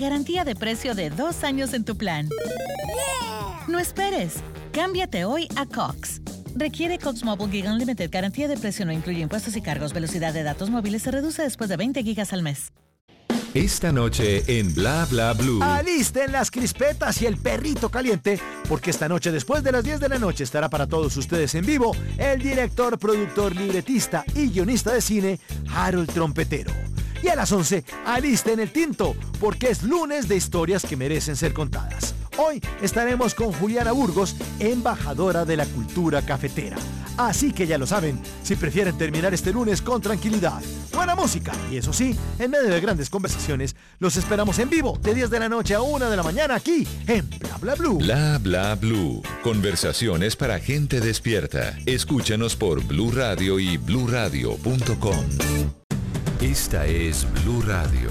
Garantía de precio de 2 años en tu plan. No esperes. Cámbiate hoy a Cox. Requiere Cox Mobile Gig Unlimited. Garantía de precio no incluye impuestos y cargos. Velocidad de datos móviles se reduce después de 20 gigas al mes. Esta noche en Bla Bla Blue. Alisten las crispetas y el perrito caliente, porque esta noche después de las 10 de la noche estará para todos ustedes en vivo el director, productor, libretista y guionista de cine Harold Trompetero. Y a las 11, alisten el tinto, porque es lunes de historias que merecen ser contadas. Hoy estaremos con Juliana Burgos, embajadora de la cultura cafetera. Así que ya lo saben, si prefieren terminar este lunes con tranquilidad, buena música y eso sí, en medio de grandes conversaciones, los esperamos en vivo de 10 de la noche a 1 de la mañana aquí en Bla Bla Blue. Bla Bla Blue. Conversaciones para gente despierta. Escúchanos por Blue Radio y bluradio.com. Esta es Blue Radio.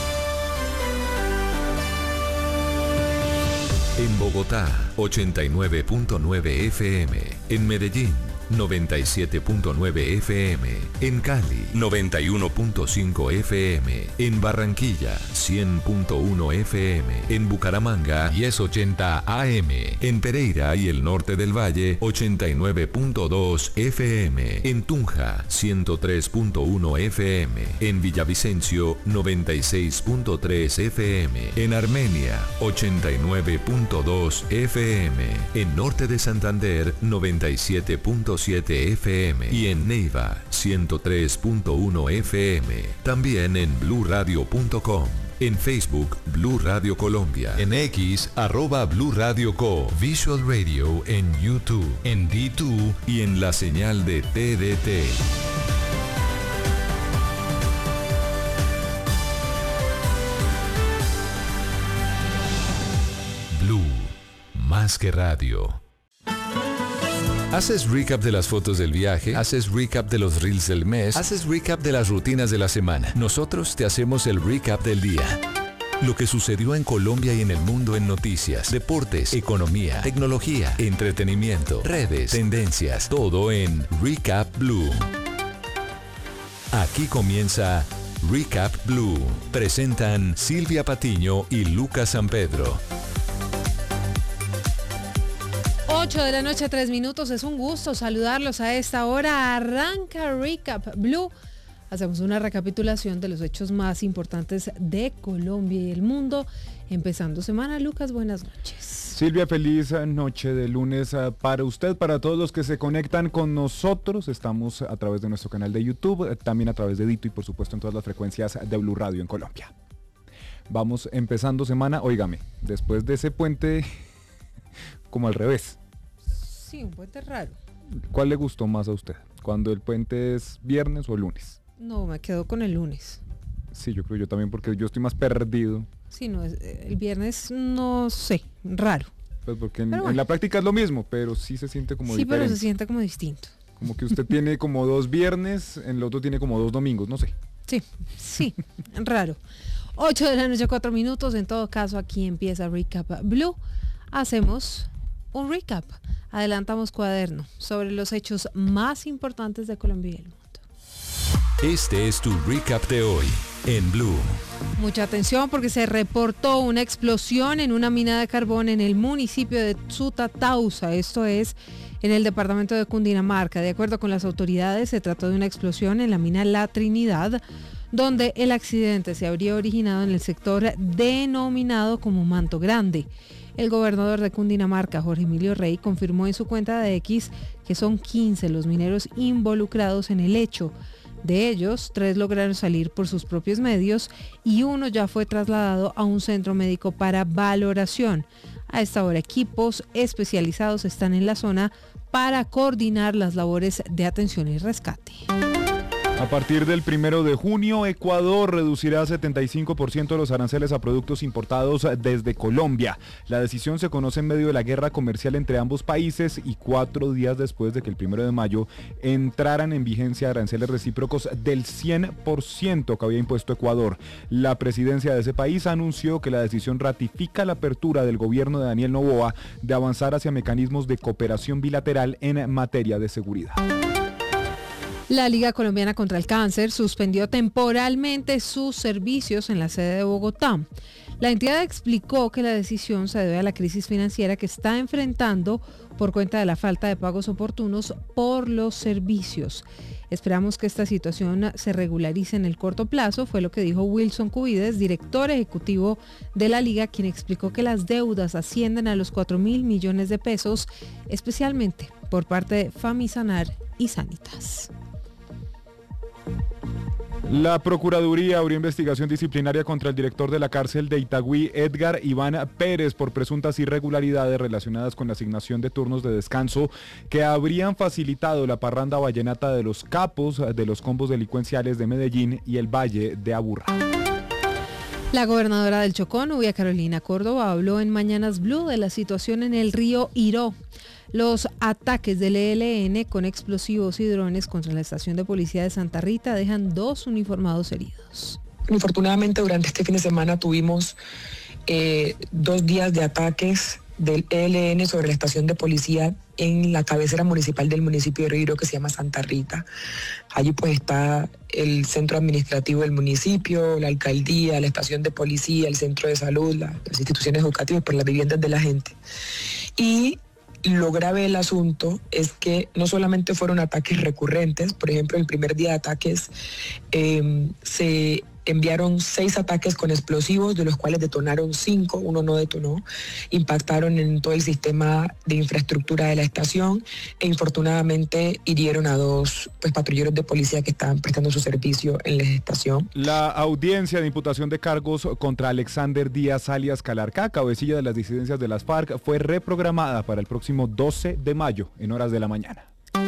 En Bogotá, 89.9 FM. En Medellín, 97.9 FM. En Cali, 91.5 FM. En Barranquilla, 100.1 FM. En Bucaramanga, 1080 AM. En Pereira y el norte del Valle, 89.2 FM. En Tunja, 103.1 FM. En Villavicencio, 96.3 FM. En Armenia, 89.2 FM. En norte de Santander, 97.7 FM y en Neiva 103.1 FM. También en bluradio.com. En Facebook, Blue Radio Colombia. En X, @Blue Radio Co. Visual Radio en YouTube, en D2 y en la señal de TDT. Blue, más que radio. ¿Haces recap de las fotos del viaje? ¿Haces recap de los reels del mes? ¿Haces recap de las rutinas de la semana? Nosotros te hacemos el recap del día. Lo que sucedió en Colombia y en el mundo en noticias, deportes, economía, tecnología, entretenimiento, redes, tendencias, todo en Recap Blue. Aquí comienza Recap Blue. Presentan Silvia Patiño y Lucas Sampedro. 8 de la noche, 3 minutos. Es un gusto saludarlos a esta hora. Arranca Recap Blue. Hacemos una recapitulación de los hechos más importantes de Colombia y el mundo. Empezando semana, Lucas, buenas noches. Silvia, feliz noche de lunes para usted, para todos los que se conectan con nosotros. Estamos a través de nuestro canal de YouTube, también a través de Dito y por supuesto en todas las frecuencias de Blue Radio en Colombia. Vamos empezando semana, óigame, después de ese puente, como al revés. Sí, un puente raro. ¿Cuál le gustó más a usted? ¿Cuando el puente es viernes o lunes? No, me quedo con el lunes. Sí, yo creo yo también, porque yo estoy más perdido. Sí, no, el viernes no sé, raro. Pues porque en la práctica es lo mismo, pero sí se siente como diferente. Sí, pero se siente como distinto. Como que usted tiene como 2 viernes, en el otro tiene como 2 domingos, no sé. Sí, raro. 8 de la noche, 4 minutos. En todo caso, aquí empieza Recap Blue. Hacemos un recap. Adelantamos cuaderno sobre los hechos más importantes de Colombia y el mundo. Este es tu recap de hoy en Blue. Mucha atención porque se reportó una explosión en una mina de carbón en el municipio de Tsutatausa, esto es en el departamento de Cundinamarca. De acuerdo con las autoridades, se trató de una explosión en la mina La Trinidad, donde el accidente se habría originado en el sector denominado como Manto Grande. El gobernador de Cundinamarca, Jorge Emilio Rey, confirmó en su cuenta de X que son 15 los mineros involucrados en el hecho. De ellos, 3 lograron salir por sus propios medios y uno ya fue trasladado a un centro médico para valoración. A esta hora, equipos especializados están en la zona para coordinar las labores de atención y rescate. A partir del 1 de junio, Ecuador reducirá 75% los aranceles a productos importados desde Colombia. La decisión se conoce en medio de la guerra comercial entre ambos países y 4 días después de que el 1 de mayo entraran en vigencia aranceles recíprocos del 100% que había impuesto Ecuador. La presidencia de ese país anunció que la decisión ratifica la apertura del gobierno de Daniel Noboa de avanzar hacia mecanismos de cooperación bilateral en materia de seguridad. La Liga Colombiana contra el Cáncer suspendió temporalmente sus servicios en la sede de Bogotá. La entidad explicó que la decisión se debe a la crisis financiera que está enfrentando por cuenta de la falta de pagos oportunos por los servicios. Esperamos que esta situación se regularice en el corto plazo, fue lo que dijo Wilson Cubides, director ejecutivo de la Liga, quien explicó que las deudas ascienden a los 4.000 millones de pesos, especialmente por parte de Famisanar y Sanitas. La Procuraduría abrió investigación disciplinaria contra el director de la cárcel de Itagüí, Edgar Iván Pérez, por presuntas irregularidades relacionadas con la asignación de turnos de descanso que habrían facilitado la parranda vallenata de los capos de los combos delincuenciales de Medellín y el Valle de Aburrá. La gobernadora del Chocó, Nubia Carolina Córdoba, habló en Mañanas Blue de la situación en el río Iró. Los ataques del ELN con explosivos y drones contra la estación de policía de Santa Rita dejan 2 uniformados heridos. Infortunadamente, durante este fin de semana tuvimos 2 días de ataques del ELN sobre la estación de policía en la cabecera municipal del municipio de Río, que se llama Santa Rita. Allí pues está el centro administrativo del municipio, la alcaldía, la estación de policía, el centro de salud, las instituciones educativas, por las viviendas de la gente. Y lo grave del asunto es que no solamente fueron ataques recurrentes, por ejemplo, el primer día de ataques se enviaron 6 ataques con explosivos, de los cuales detonaron 5, uno no detonó, impactaron en todo el sistema de infraestructura de la estación e infortunadamente hirieron a 2 patrulleros de policía que estaban prestando su servicio en la estación. La audiencia de imputación de cargos contra Alexander Díaz alias Calarcá, cabecilla de las disidencias de las FARC, fue reprogramada para el próximo 12 de mayo en horas de la mañana.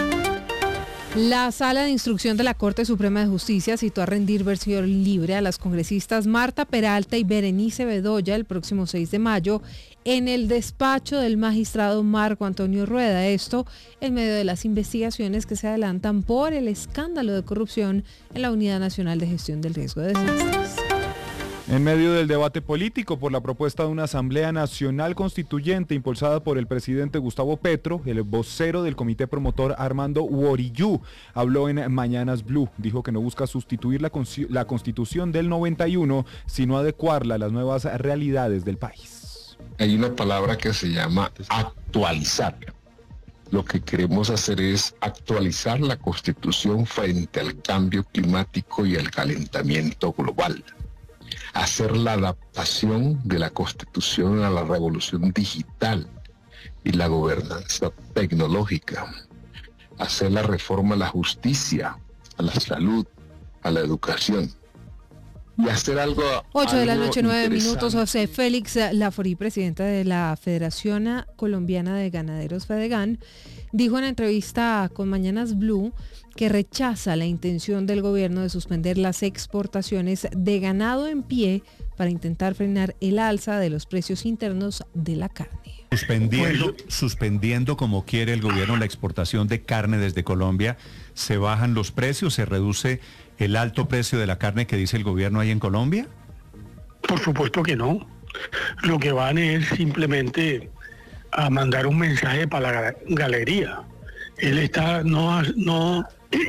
La Sala de Instrucción de la Corte Suprema de Justicia citó a rendir versión libre a las congresistas Marta Peralta y Berenice Bedoya el próximo 6 de mayo en el despacho del magistrado Marco Antonio Rueda. Esto en medio de las investigaciones que se adelantan por el escándalo de corrupción en la Unidad Nacional de Gestión del Riesgo de Desastres. En medio del debate político por la propuesta de una Asamblea Nacional Constituyente impulsada por el presidente Gustavo Petro, el vocero del comité promotor Armando Uoriyú habló en Mañanas Blue. Dijo que no busca sustituir la Constitución del 91, sino adecuarla a las nuevas realidades del país. Hay una palabra que se llama actualizar. Lo que queremos hacer es actualizar la Constitución frente al cambio climático y al calentamiento global. Hacer la adaptación de la Constitución a la revolución digital y la gobernanza tecnológica. Hacer la reforma a la justicia, a la salud, a la educación. Y hacer algo 8 de la noche, 9 minutos. José Félix Laforí, presidente de la Federación Colombiana de Ganaderos Fedegan, dijo en entrevista con Mañanas Blue que rechaza la intención del gobierno de suspender las exportaciones de ganado en pie para intentar frenar el alza de los precios internos de la carne. Suspendiendo como quiere el gobierno la exportación de carne desde Colombia, ¿se bajan los precios, se reduce el alto precio de la carne que dice el gobierno ahí en Colombia? Por supuesto que no. Lo que van es simplemente a mandar un mensaje para la galería. Él está no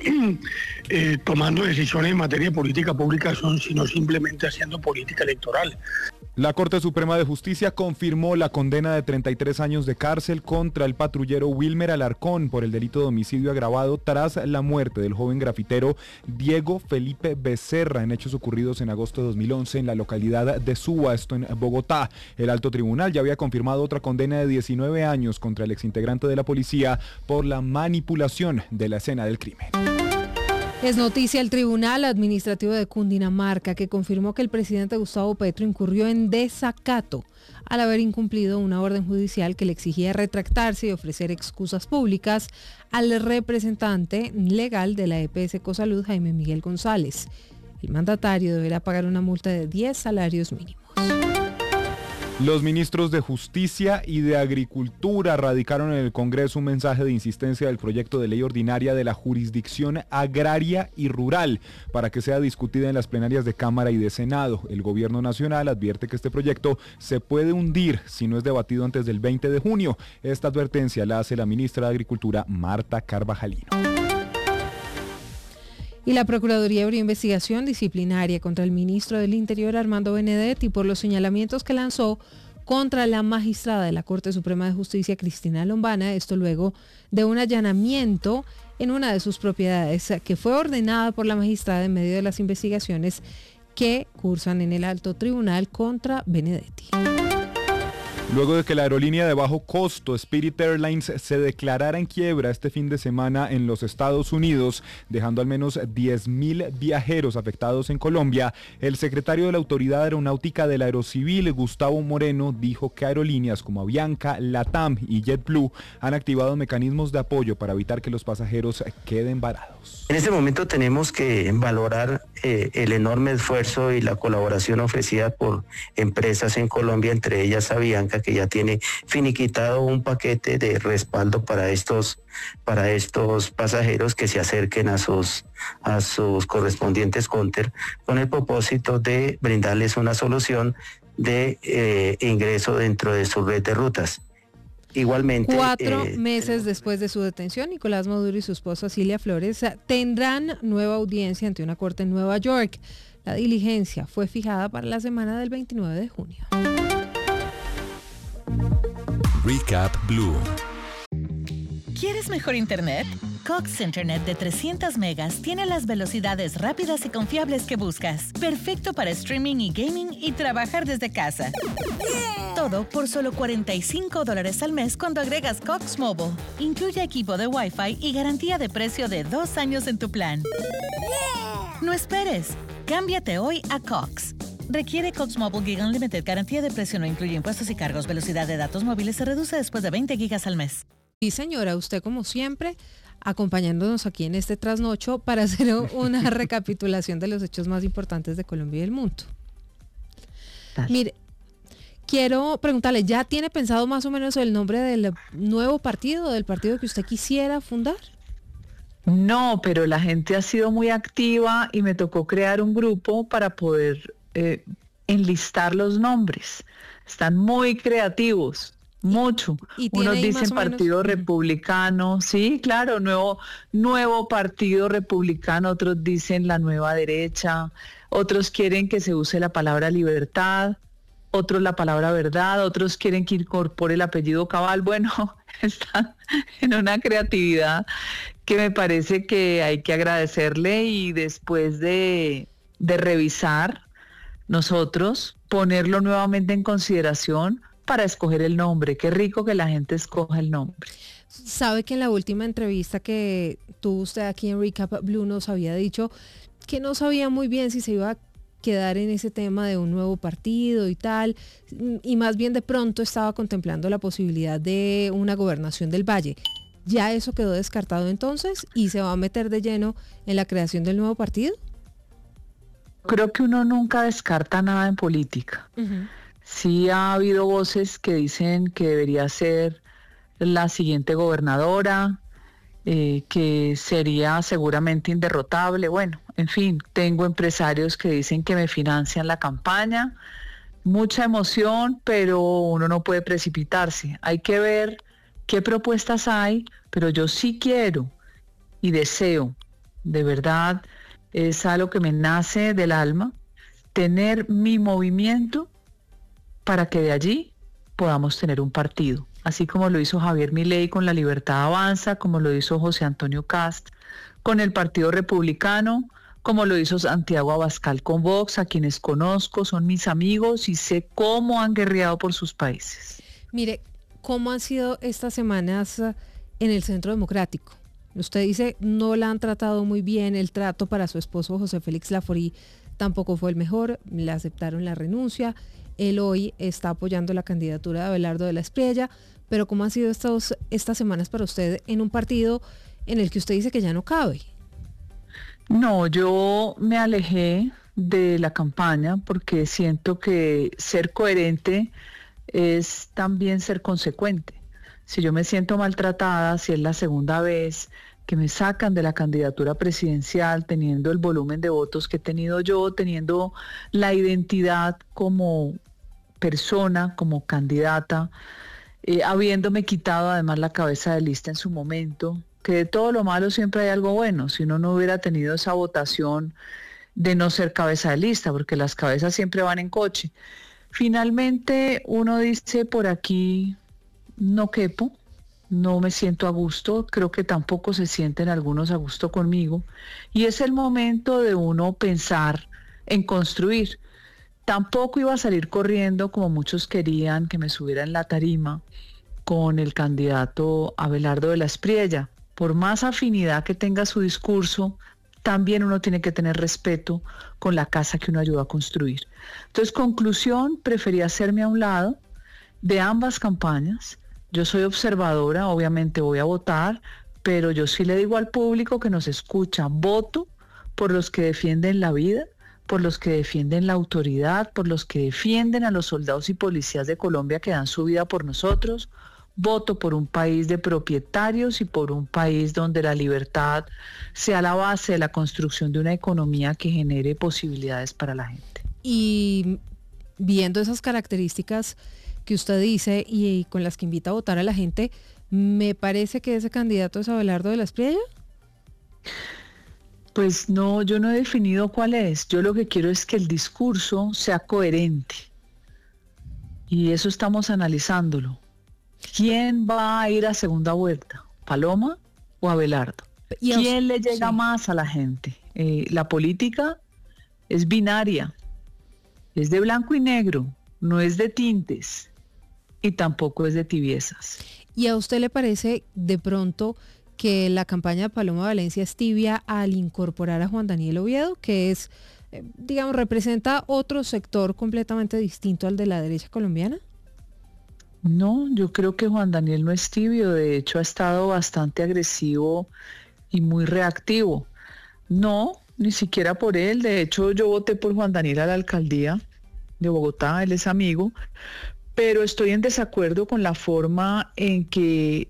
tomando decisiones en materia de política pública, sino simplemente haciendo política electoral. La Corte Suprema de Justicia confirmó la condena de 33 años de cárcel contra el patrullero Wilmer Alarcón por el delito de homicidio agravado tras la muerte del joven grafitero Diego Felipe Becerra en hechos ocurridos en agosto de 2011 en la localidad de Suba, esto en Bogotá. El alto tribunal ya había confirmado otra condena de 19 años contra el exintegrante de la policía por la manipulación de la escena del crimen. Es noticia el Tribunal Administrativo de Cundinamarca, que confirmó que el presidente Gustavo Petro incurrió en desacato al haber incumplido una orden judicial que le exigía retractarse y ofrecer excusas públicas al representante legal de la EPS Ecosalud, Jaime Miguel González. El mandatario deberá pagar una multa de 10 salarios mínimos. Los ministros de Justicia y de Agricultura radicaron en el Congreso un mensaje de insistencia del proyecto de ley ordinaria de la jurisdicción agraria y rural para que sea discutida en las plenarias de Cámara y de Senado. El gobierno nacional advierte que este proyecto se puede hundir si no es debatido antes del 20 de junio. Esta advertencia la hace la ministra de Agricultura, Marta Carvajalino. Y la Procuraduría abrió investigación disciplinaria contra el ministro del Interior, Armando Benedetti, por los señalamientos que lanzó contra la magistrada de la Corte Suprema de Justicia, Cristina Lombana, esto luego de un allanamiento en una de sus propiedades que fue ordenada por la magistrada en medio de las investigaciones que cursan en el alto tribunal contra Benedetti. Luego de que la aerolínea de bajo costo Spirit Airlines se declarara en quiebra este fin de semana en los Estados Unidos, dejando al menos 10.000 viajeros afectados en Colombia, el secretario de la Autoridad Aeronáutica del Aerocivil, Gustavo Moreno, dijo que aerolíneas como Avianca, LATAM y JetBlue han activado mecanismos de apoyo para evitar que los pasajeros queden varados. En este momento tenemos que valorar el enorme esfuerzo y la colaboración ofrecida por empresas en Colombia, entre ellas Avianca, que ya tiene finiquitado un paquete de respaldo para estos pasajeros que se acerquen a sus correspondientes counter, con el propósito de brindarles una solución de ingreso dentro de su red de rutas. Igualmente, 4 meses después de su detención, Nicolás Maduro y su esposa Cilia Flores tendrán nueva audiencia ante una corte en Nueva York. La diligencia fue fijada para la semana del 29 de junio. Recap Blue. ¿Quieres mejor internet? Cox Internet de 300 megas tiene las velocidades rápidas y confiables que buscas. Perfecto para streaming y gaming y trabajar desde casa. Todo por solo $45 al mes cuando agregas Cox Mobile. Incluye equipo de Wi-Fi y garantía de precio de 2 años en tu plan. No esperes. Cámbiate hoy a Cox. Requiere Cox Mobile Gig Unlimited. Garantía de precio no incluye impuestos y cargos. Velocidad de datos móviles se reduce después de 20 gigas al mes. Sí, señora, usted como siempre acompañándonos aquí en este trasnocho para hacer una recapitulación de los hechos más importantes de Colombia y del mundo. Dale. Mire, quiero preguntarle, ¿ya tiene pensado más o menos el nombre del nuevo partido, del partido que usted quisiera fundar? No, pero la gente ha sido muy activa y me tocó crear un grupo para poder enlistar los nombres. Están muy creativos. Mucho. Unos dicen Partido Republicano, sí, claro, nuevo Partido Republicano, otros dicen la nueva derecha, otros quieren que se use la palabra libertad, otros la palabra verdad, otros quieren que incorpore el apellido Cabal. Bueno, están en una creatividad que me parece que hay que agradecerle, y después de revisar nosotros, ponerlo nuevamente en consideración para escoger el nombre. Qué rico que la gente escoja el nombre. Sabe que en la última entrevista que tuvo usted aquí en Recap Blue nos había dicho que no sabía muy bien si se iba a quedar en ese tema de un nuevo partido y tal, y más bien de pronto estaba contemplando la posibilidad de una gobernación del Valle. ¿Ya eso quedó descartado entonces y se va a meter de lleno en la creación del nuevo partido? Creo que uno nunca descarta nada en política. Uh-huh. Sí ha habido voces que dicen que debería ser la siguiente gobernadora, que sería seguramente inderrotable. Bueno, en fin, tengo empresarios que dicen que me financian la campaña. Mucha emoción, pero uno no puede precipitarse. Hay que ver qué propuestas hay, pero yo sí quiero y deseo, de verdad, es algo que me nace del alma, tener mi movimiento para que de allí podamos tener un partido, así como lo hizo Javier Milei con La Libertad Avanza, como lo hizo José Antonio Cast con el Partido Republicano, como lo hizo Santiago Abascal con Vox, a quienes conozco, son mis amigos y sé cómo han guerreado por sus países. Mire, ¿cómo han sido estas semanas en el Centro Democrático? Usted dice no la han tratado muy bien, el trato para su esposo José Félix Laforí tampoco fue el mejor, le aceptaron la renuncia. Él hoy está apoyando la candidatura de Abelardo de la Espriella, pero ¿cómo han sido estas semanas para usted en un partido en el que usted dice que ya no cabe? No, yo me alejé de la campaña porque siento que ser coherente es también ser consecuente. Si yo me siento maltratada, si es la segunda vez que me sacan de la candidatura presidencial, teniendo el volumen de votos que he tenido yo, teniendo la identidad como persona, como candidata, habiéndome quitado además la cabeza de lista en su momento, que de todo lo malo siempre hay algo bueno, si uno no hubiera tenido esa votación de no ser cabeza de lista, porque las cabezas siempre van en coche. Finalmente uno dice, por aquí no quepo, no me siento a gusto, creo que tampoco se sienten algunos a gusto conmigo, y es el momento de uno pensar en construir. Tampoco iba a salir corriendo como muchos querían que me subiera en la tarima con el candidato Abelardo de la Espriella. Por más afinidad que tenga su discurso, también uno tiene que tener respeto con la casa que uno ayudó a construir. Entonces, conclusión, preferí hacerme a un lado de ambas campañas. Yo soy observadora, obviamente voy a votar, pero yo sí le digo al público que nos escucha, voto por los que defienden la vida, por los que defienden la autoridad, por los que defienden a los soldados y policías de Colombia que dan su vida por nosotros. Voto por un país de propietarios y por un país donde la libertad sea la base de la construcción de una economía que genere posibilidades para la gente. Y viendo esas características que usted dice y con las que invita a votar a la gente, me parece que ese candidato es Abelardo de la Espriella. Pues no, yo no he definido cuál es. Yo lo que quiero es que el discurso sea coherente. Y eso estamos analizándolo. ¿Quién va a ir a segunda vuelta? ¿Paloma o Abelardo? ¿Quién le llega más a la gente? La política es binaria, es de blanco y negro, no es de tintes y tampoco es de tibiezas. ¿Y a usted le parece de pronto que la campaña de Paloma Valencia es tibia al incorporar a Juan Daniel Oviedo, que es, digamos, representa otro sector completamente distinto al de la derecha colombiana? No, yo creo que Juan Daniel no es tibio, de hecho ha estado bastante agresivo y muy reactivo. No, ni siquiera por él, de hecho yo voté por Juan Daniel a la alcaldía de Bogotá, él es amigo, pero estoy en desacuerdo con la forma en que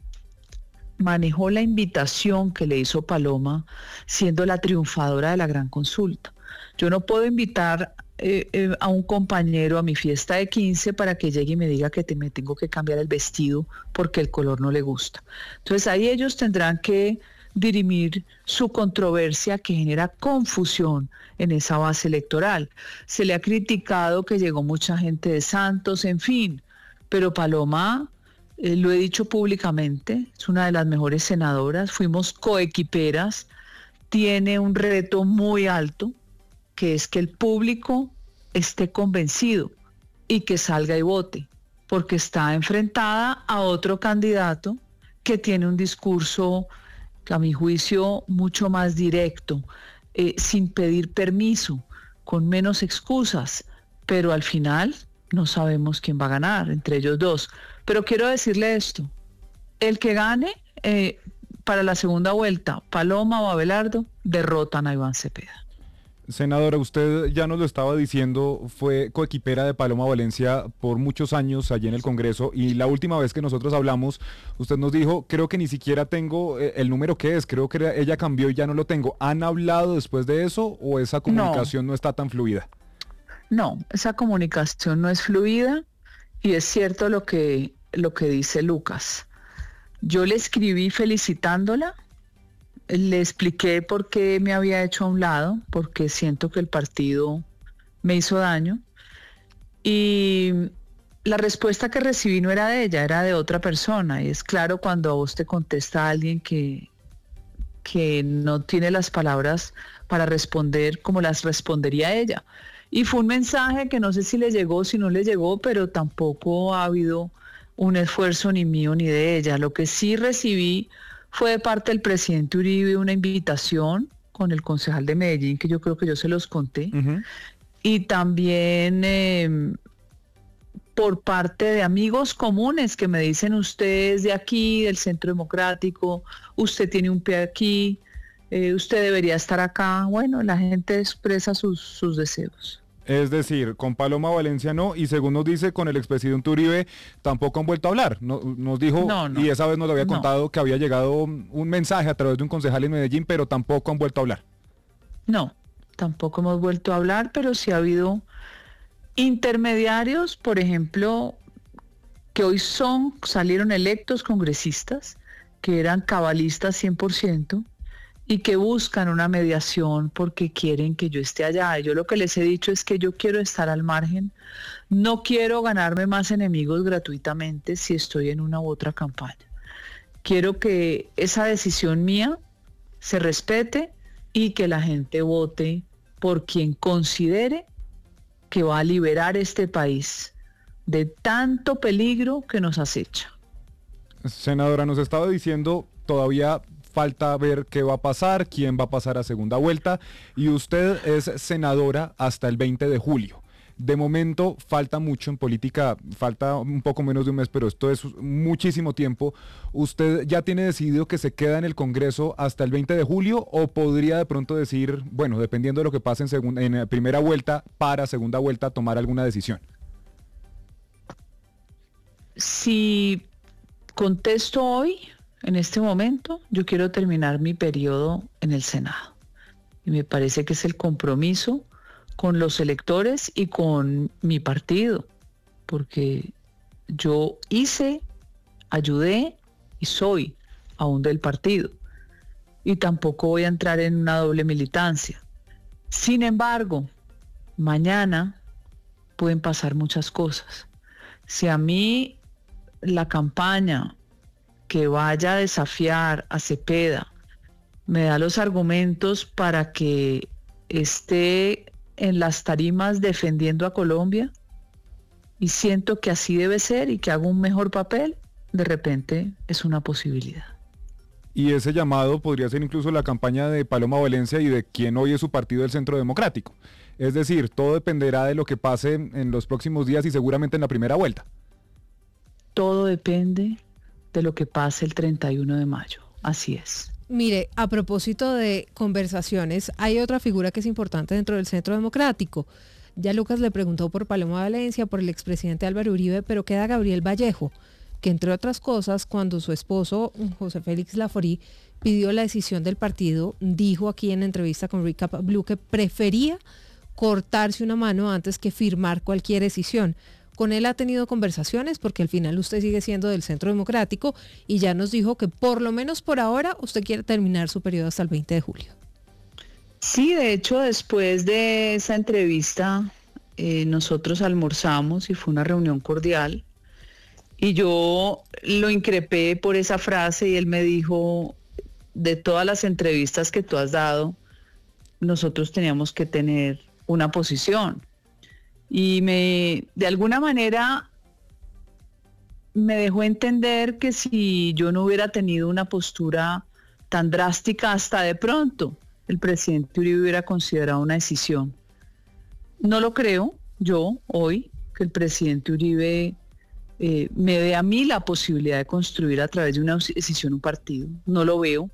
manejó la invitación que le hizo Paloma siendo la triunfadora de la gran consulta. Yo no puedo invitar a un compañero a mi fiesta de 15 para que llegue y me diga que me tengo que cambiar el vestido porque el color no le gusta. Entonces ahí ellos tendrán que dirimir su controversia que genera confusión en esa base electoral. Se le ha criticado que llegó mucha gente de Santos, en fin, pero Paloma, lo he dicho públicamente, es una de las mejores senadoras, fuimos coequiperas, tiene un reto muy alto, que es que el público esté convencido y que salga y vote, porque está enfrentada a otro candidato que tiene un discurso, a mi juicio, mucho más directo, sin pedir permiso, con menos excusas, pero al final no sabemos quién va a ganar entre ellos dos. Pero quiero decirle esto, el que gane para la segunda vuelta, Paloma o Abelardo, derrotan a Iván Cepeda. Senadora, usted ya nos lo estaba diciendo, fue coequipera de Paloma Valencia por muchos años allí en el Congreso, y la última vez que nosotros hablamos, usted nos dijo, creo que ni siquiera tengo el número que es, creo que ella cambió y ya no lo tengo. ¿Han hablado después de eso o esa comunicación no está tan fluida? No, esa comunicación no es fluida y es cierto lo que dice Lucas. Yo le escribí felicitándola, le expliqué por qué me había hecho a un lado, porque siento que el partido me hizo daño. Y la respuesta que recibí no era de ella, era de otra persona. Y es claro cuando a vos te contesta alguien que no tiene las palabras para responder como las respondería ella. Y fue un mensaje que no sé si le llegó, si no le llegó, pero tampoco ha habido un esfuerzo ni mío ni de ella. Lo que sí recibí fue de parte del presidente Uribe una invitación con el concejal de Medellín, que yo creo que yo se los conté, y también por parte de amigos comunes que me dicen, usted es de aquí, del Centro Democrático, usted tiene un pie aquí, usted debería estar acá. Bueno, la gente expresa sus deseos. Es decir, con Paloma Valencia no, y según nos dice, con el expresidente Uribe tampoco han vuelto a hablar. Nos dijo, y esa vez nos lo había contado, que había llegado un mensaje a través de un concejal en Medellín, pero tampoco han vuelto a hablar. No, tampoco hemos vuelto a hablar, pero sí ha habido intermediarios, por ejemplo, que hoy salieron electos congresistas, que eran cabalistas 100% y que buscan una mediación porque quieren que yo esté allá. Yo lo que les he dicho es que yo quiero estar al margen, no quiero ganarme más enemigos gratuitamente si estoy en una u otra campaña. Quiero que esa decisión mía se respete y que la gente vote por quien considere que va a liberar este país de tanto peligro que nos acecha. Senadora, nos estaba diciendo, todavía falta ver qué va a pasar, quién va a pasar a segunda vuelta, y usted es senadora hasta el 20 de julio. De momento falta mucho en política, falta un poco menos de un mes, pero esto es muchísimo tiempo. ¿Usted ya tiene decidido que se queda en el Congreso hasta el 20 de julio o podría de pronto decir, bueno, dependiendo de lo que pase en primera vuelta, para segunda vuelta tomar alguna decisión? Si contesto hoy, en este momento, yo quiero terminar mi periodo en el Senado. Y me parece que es el compromiso con los electores y con mi partido, porque yo hice, ayudé y soy aún del partido. Y tampoco voy a entrar en una doble militancia. Sin embargo, mañana pueden pasar muchas cosas. Si a mí la campaña que vaya a desafiar a Cepeda me da los argumentos para que esté en las tarimas defendiendo a Colombia y siento que así debe ser y que hago un mejor papel, de repente es una posibilidad. Y ese llamado podría ser incluso la campaña de Paloma Valencia y de quien hoy es su partido, el Centro Democrático. Es decir, todo dependerá de lo que pase en los próximos días y seguramente en la primera vuelta. Todo depende de lo que pase el 31 de mayo. Así es. Mire, a propósito de conversaciones, hay otra figura que es importante dentro del Centro Democrático. Ya Lucas le preguntó por Paloma Valencia, por el expresidente Álvaro Uribe, pero queda Gabriel Vallejo, que entre otras cosas, cuando su esposo, José Félix Laforí, pidió la decisión del partido, dijo aquí en entrevista con Recap Blue que prefería cortarse una mano antes que firmar cualquier decisión. Con él ha tenido conversaciones porque al final usted sigue siendo del Centro Democrático y ya nos dijo que por lo menos por ahora usted quiere terminar su periodo hasta el 20 de julio. Sí, de hecho después de esa entrevista nosotros almorzamos y fue una reunión cordial y yo lo increpé por esa frase y él me dijo, de todas las entrevistas que tú has dado, nosotros teníamos que tener una posición. Y de alguna manera me dejó entender que si yo no hubiera tenido una postura tan drástica, hasta de pronto el presidente Uribe hubiera considerado una decisión. No lo creo yo hoy, que el presidente Uribe me dé a mí la posibilidad de construir a través de una decisión un partido. No lo veo.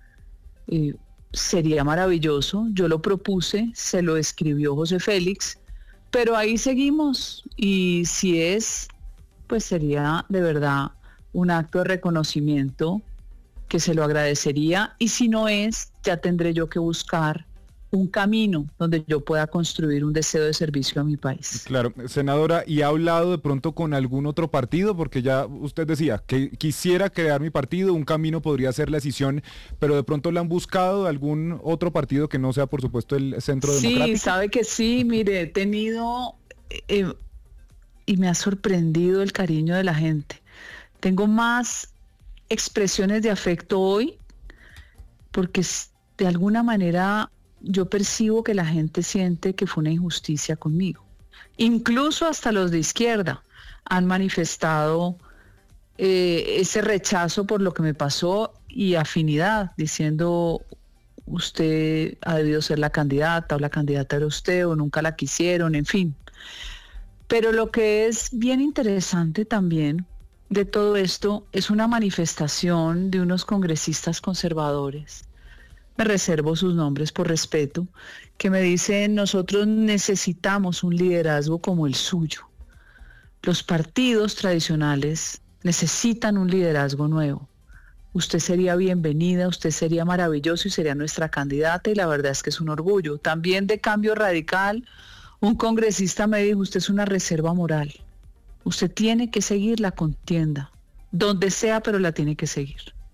Sería maravilloso. Yo lo propuse, se lo escribió José Félix. Pero ahí seguimos y si es, pues sería de verdad un acto de reconocimiento que se lo agradecería y si no es, ya tendré yo que buscar un camino donde yo pueda construir un deseo de servicio a mi país. Claro, senadora, ¿y ha hablado de pronto con algún otro partido? Porque ya usted decía que quisiera crear mi partido, un camino podría ser la decisión, pero de pronto le han buscado algún otro partido que no sea, por supuesto, el Centro Democrático. Sí, sabe que sí, mire, he tenido y me ha sorprendido el cariño de la gente. Tengo más expresiones de afecto hoy porque de alguna manera yo percibo que la gente siente que fue una injusticia conmigo. Incluso hasta los de izquierda han manifestado ese rechazo por lo que me pasó y afinidad, diciendo usted ha debido ser la candidata o la candidata era usted o nunca la quisieron, en fin. Pero lo que es bien interesante también de todo esto es una manifestación de unos congresistas conservadores. Me reservo sus nombres por respeto, que me dicen nosotros necesitamos un liderazgo como el suyo. Los partidos tradicionales necesitan un liderazgo nuevo. Usted sería bienvenida, usted sería maravilloso y sería nuestra candidata y la verdad es que es un orgullo. También de Cambio Radical, un congresista me dijo, usted es una reserva moral. Usted tiene que seguir la contienda, donde sea, pero la tiene que seguir.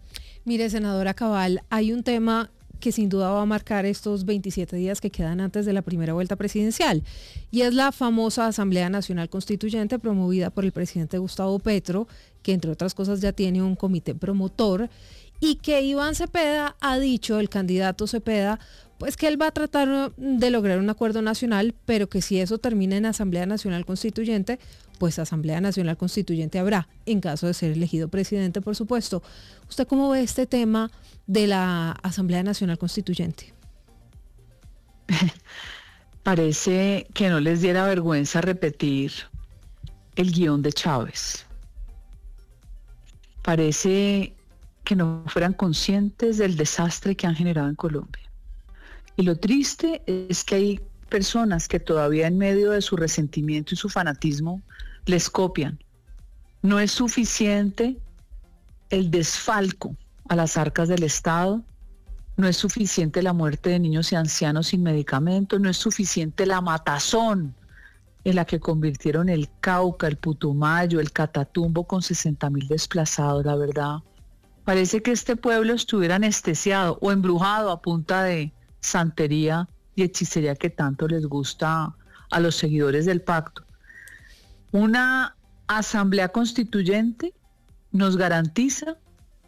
Mire, senadora Cabal, hay un tema que sin duda va a marcar estos 27 días que quedan antes de la primera vuelta presidencial, y es la famosa Asamblea Nacional Constituyente promovida por el presidente Gustavo Petro, que entre otras cosas ya tiene un comité promotor, y que Iván Cepeda ha dicho, el candidato Cepeda, pues que él va a tratar de lograr un acuerdo nacional, pero que si eso termina en Asamblea Nacional Constituyente, pues Asamblea Nacional Constituyente habrá, en caso de ser elegido presidente, por supuesto. ¿Usted cómo ve este tema de la Asamblea Nacional Constituyente? Parece que no les diera vergüenza repetir el guión de Chávez. Parece que no fueran conscientes del desastre que han generado en Colombia. Y lo triste es que hay personas que todavía en medio de su resentimiento y su fanatismo les copian. No es suficiente el desfalco a las arcas del Estado, no es suficiente la muerte de niños y ancianos sin medicamentos, no es suficiente la matazón en la que convirtieron el Cauca, el Putumayo, el Catatumbo con 60.000 desplazados, la verdad. Parece que este pueblo estuviera anestesiado o embrujado a punta de santería y hechicería que tanto les gusta a los seguidores del pacto. Una asamblea constituyente nos garantiza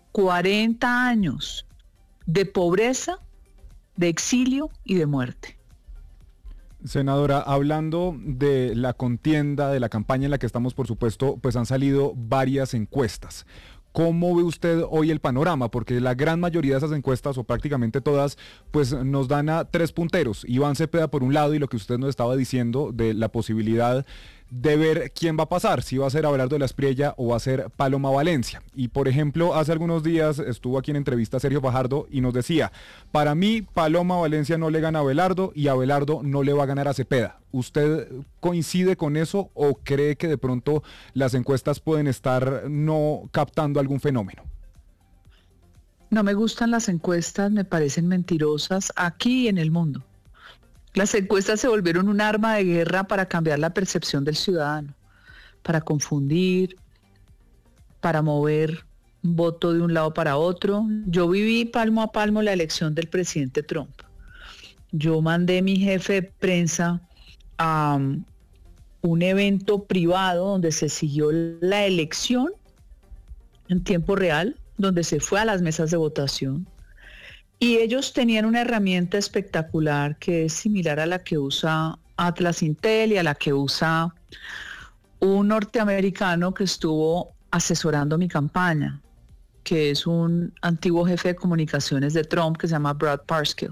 40 años de pobreza, de exilio y de muerte. Senadora, hablando de la contienda, de la campaña en la que estamos, por supuesto, pues han salido varias encuestas. ¿Cómo ve usted hoy el panorama? Porque la gran mayoría de esas encuestas, o prácticamente todas, pues nos dan a 3 punteros. Iván Cepeda por un lado, y lo que usted nos estaba diciendo de la posibilidad de ver quién va a pasar, si va a ser Abelardo de la Espriella o va a ser Paloma Valencia. Y por ejemplo, hace algunos días estuvo aquí en entrevista Sergio Fajardo y nos decía, para mí Paloma Valencia no le gana a Abelardo y Abelardo no le va a ganar a Cepeda. ¿Usted coincide con eso o cree que de pronto las encuestas pueden estar no captando algún fenómeno? No me gustan las encuestas, me parecen mentirosas aquí y en el mundo. Las encuestas se volvieron un arma de guerra para cambiar la percepción del ciudadano, para confundir, para mover un voto de un lado para otro. Yo viví palmo a palmo la elección del presidente Trump. Yo mandé a mi jefe de prensa a un evento privado donde se siguió la elección en tiempo real, donde se fue a las mesas de votación. Y ellos tenían una herramienta espectacular que es similar a la que usa Atlas Intel y a la que usa un norteamericano que estuvo asesorando mi campaña, que es un antiguo jefe de comunicaciones de Trump que se llama Brad Parscale.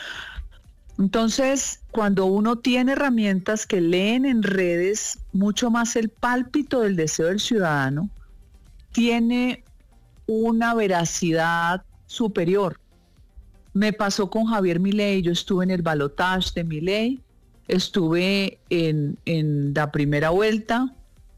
Entonces, cuando uno tiene herramientas que leen en redes mucho más el pálpito del deseo del ciudadano, tiene una veracidad superior. Me pasó con Javier Milei, yo estuve en el balotaje de Milei, estuve en la primera vuelta,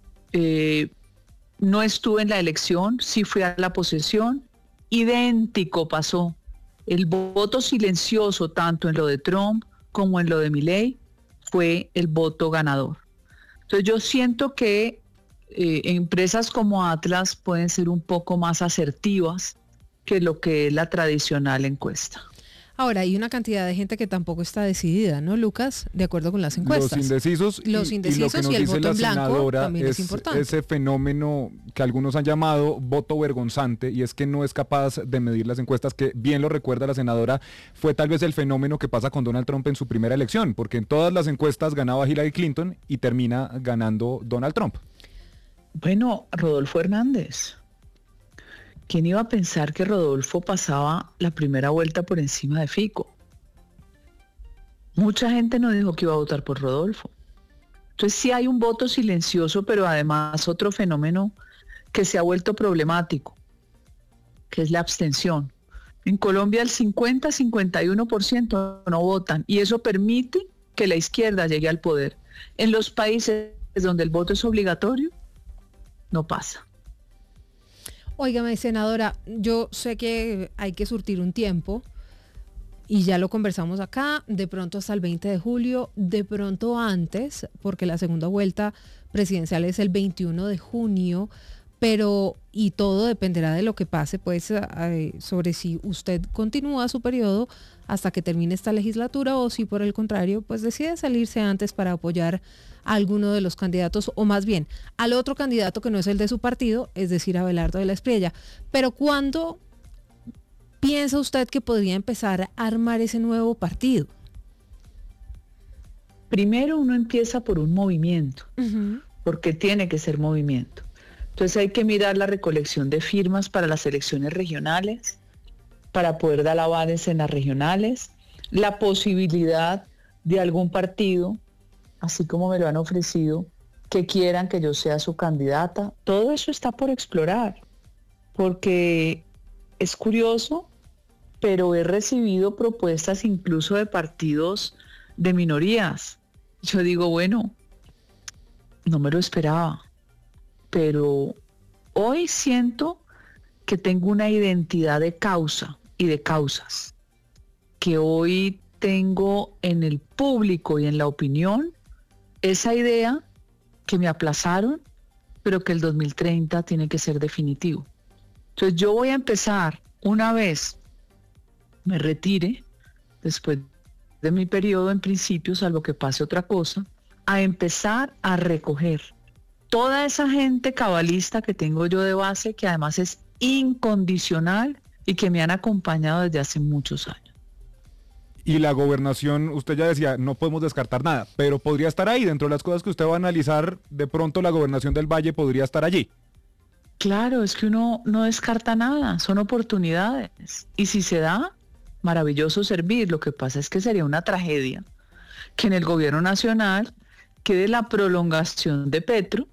no estuve en la elección, sí fui a la posesión, idéntico pasó. El voto silencioso, tanto en lo de Trump como en lo de Milei, fue el voto ganador. Entonces yo siento que empresas como Atlas pueden ser un poco más asertivas que lo que es la tradicional encuesta. Ahora, hay una cantidad de gente que tampoco está decidida, ¿no, Lucas? De acuerdo con las encuestas. Los indecisos y lo que nos y el dice voto la en blanco senadora también es importante. Ese fenómeno que algunos han llamado voto vergonzante, y es que no es capaz de medir las encuestas, que bien lo recuerda la senadora, fue tal vez el fenómeno que pasa con Donald Trump en su primera elección, porque en todas las encuestas ganaba Hillary Clinton y termina ganando Donald Trump. Bueno, Rodolfo Hernández. ¿Quién iba a pensar que Rodolfo pasaba la primera vuelta por encima de Fico? Mucha gente no dijo que iba a votar por Rodolfo. Entonces sí hay un voto silencioso, pero además otro fenómeno que se ha vuelto problemático, que es la abstención. En Colombia el 50-51% no votan y eso permite que la izquierda llegue al poder. En los países donde el voto es obligatorio, no pasa. Óigame, senadora, yo sé que hay que surtir un tiempo y ya lo conversamos acá, de pronto hasta el 20 de julio, de pronto antes, porque la segunda vuelta presidencial es el 21 de junio, pero y todo dependerá de lo que pase, pues, sobre si usted continúa su periodo hasta que termine esta legislatura o si por el contrario, pues decide salirse antes para apoyar a alguno de los candidatos, o más bien al otro candidato que no es el de su partido, es decir, a Abelardo de la Espriella. Pero ¿cuándo piensa usted que podría empezar a armar ese nuevo partido? Primero uno empieza por un movimiento, porque tiene que ser movimiento. Entonces hay que mirar la recolección de firmas para las elecciones regionales, para poder dar avales en las regionales, la posibilidad de algún partido, así como me lo han ofrecido, que quieran que yo sea su candidata. Todo eso está por explorar, porque es curioso, pero he recibido propuestas incluso de partidos de minorías. Yo digo, bueno, no me lo esperaba, pero hoy siento que tengo una identidad de causa y de causas, que hoy tengo en el público y en la opinión esa idea que me aplazaron, pero que el 2030 tiene que ser definitivo. Entonces yo voy a empezar, una vez me retire, después de mi periodo en principio, salvo que pase otra cosa, a empezar a recoger toda esa gente cabalista que tengo yo de base, que además es incondicional y que me han acompañado desde hace muchos años. Y la gobernación, usted ya decía, no podemos descartar nada, pero podría estar ahí, dentro de las cosas que usted va a analizar, de pronto la gobernación del Valle podría estar allí. Claro, es que uno no descarta nada, son oportunidades. Y si se da, maravilloso servir. Lo que pasa es que sería una tragedia que en el gobierno nacional quede la prolongación de Petro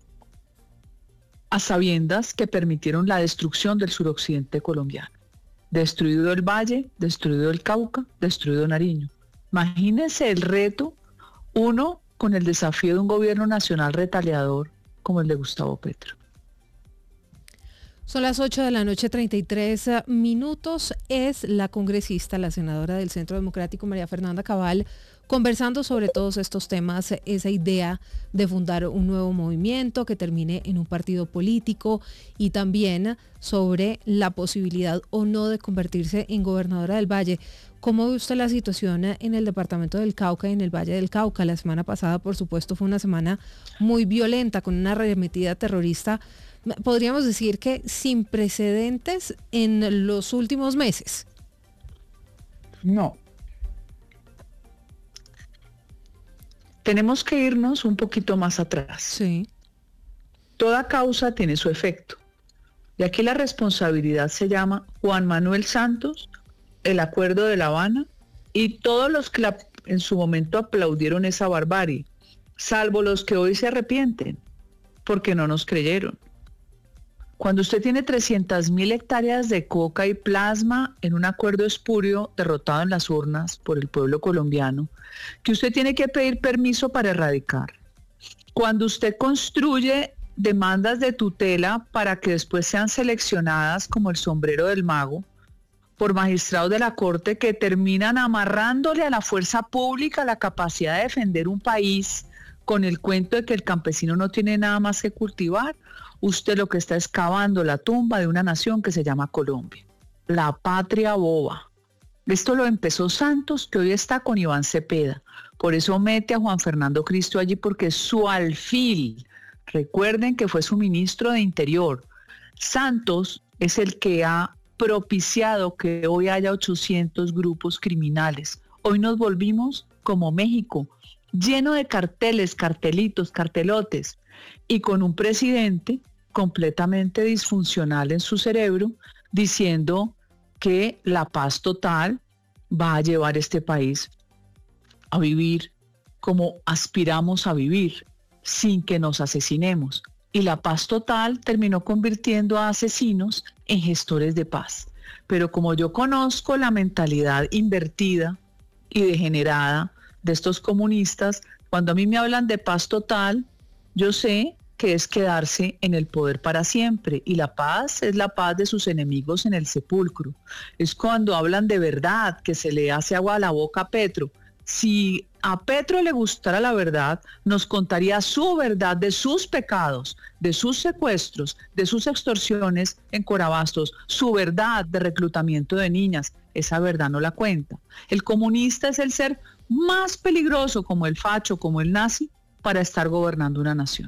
a sabiendas que permitieron la destrucción del suroccidente colombiano. Destruido el Valle, destruido el Cauca, destruido Nariño. Imagínense el reto, uno con el desafío de un gobierno nacional retaliador como el de Gustavo Petro. Son las 8:33 p.m. Es la congresista, la senadora del Centro Democrático, María Fernanda Cabal, conversando sobre todos estos temas, esa idea de fundar un nuevo movimiento que termine en un partido político y también sobre la posibilidad o no de convertirse en gobernadora del Valle. ¿Cómo ve usted la situación en el departamento del Cauca y en el Valle del Cauca? La semana pasada, por supuesto, fue una semana muy violenta con una arremetida terrorista, podríamos decir que sin precedentes en los últimos meses. No. Tenemos que irnos un poquito más atrás. Sí. Toda causa tiene su efecto. Y aquí la responsabilidad se llama Juan Manuel Santos, el Acuerdo de La Habana y todos los que en su momento aplaudieron esa barbarie, salvo los que hoy se arrepienten, porque no nos creyeron. Cuando usted tiene 300.000 hectáreas de coca y plasma en un acuerdo espurio derrotado en las urnas por el pueblo colombiano, que usted tiene que pedir permiso para erradicar. Cuando usted construye demandas de tutela para que después sean seleccionadas como el sombrero del mago por magistrados de la Corte que terminan amarrándole a la fuerza pública la capacidad de defender un país con el cuento de que el campesino no tiene nada más que cultivar, usted lo que está es cavando la tumba de una nación que se llama Colombia, la patria boba. Esto lo empezó Santos, que hoy está con Iván Cepeda. Por eso mete a Juan Fernando Cristo allí, porque es su alfil. Recuerden que fue su ministro de Interior. Santos es el que ha propiciado que hoy haya 800 grupos criminales. Hoy nos volvimos como México, lleno de carteles, cartelitos, cartelotes, y con un presidente completamente disfuncional en su cerebro, diciendo que la paz total va a llevar este país a vivir como aspiramos a vivir, sin que nos asesinemos. Y la paz total terminó convirtiendo a asesinos en gestores de paz. Pero como yo conozco la mentalidad invertida y degenerada de estos comunistas, cuando a mí me hablan de paz total, yo sé que es quedarse en el poder para siempre, y la paz es la paz de sus enemigos en el sepulcro. Es cuando hablan de verdad, que se le hace agua a la boca a Petro, Si a Petro le gustara la verdad, nos contaría su verdad de sus pecados, de sus secuestros, de sus extorsiones en Corabastos, su verdad de reclutamiento de niñas. Esa verdad no la cuenta. El comunista es el ser más peligroso, como el facho, como el nazi, para estar gobernando una nación.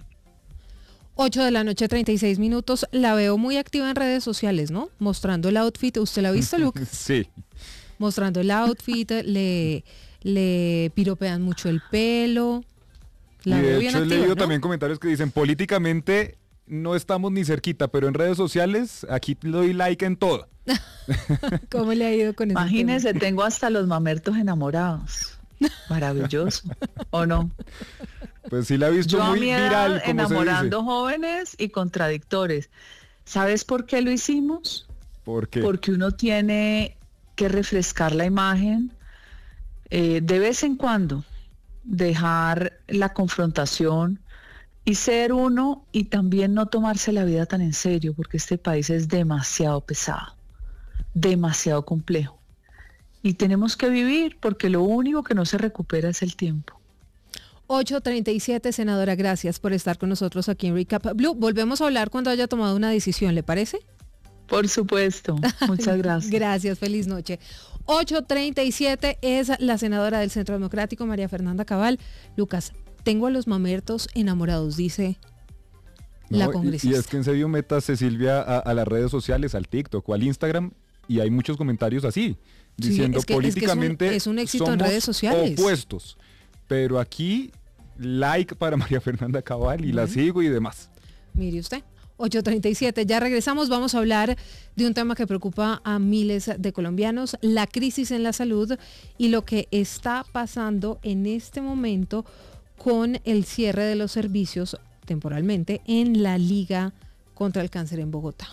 8:36 p.m. La veo muy activa en redes sociales, ¿no? Mostrando el outfit. ¿Usted la ha visto, Lucas? Sí. Mostrando el outfit, le piropean mucho el pelo. La y de hecho he leído, ¿no?, también comentarios que dicen, políticamente no estamos ni cerquita, pero en redes sociales aquí le doy like en todo. ¿Cómo le ha ido con eso? Imagínese, tengo hasta los mamertos enamorados. Maravilloso, ¿o no? Pues sí la he visto muy viral, como enamorando jóvenes y contradictores. ¿Sabes por qué lo hicimos? ¿Por qué? Porque uno tiene que refrescar la imagen, de vez en cuando dejar la confrontación y ser uno, y también no tomarse la vida tan en serio, porque este país es demasiado pesado, demasiado complejo. Y tenemos que vivir, porque lo único que no se recupera es el tiempo. 8:37, senadora, gracias por estar con nosotros aquí en Recap Blue. Volvemos a hablar cuando haya tomado una decisión, ¿le parece? Por supuesto, muchas gracias. Gracias, feliz noche. 8:37 es la senadora del Centro Democrático, María Fernanda Cabal. Lucas, tengo a los mamertos enamorados, dice la congresista. Y es que en serio métase, Silvia, a las redes sociales, al TikTok o al Instagram, y hay muchos comentarios así, diciendo sí, políticamente es un éxito en redes sociales. Opuestos. Pero aquí, like para María Fernanda Cabal y la sigo y demás. Mire usted. 8:37, ya regresamos, vamos a hablar de un tema que preocupa a miles de colombianos, la crisis en la salud y lo que está pasando en este momento con el cierre de los servicios temporalmente en la Liga contra el Cáncer en Bogotá.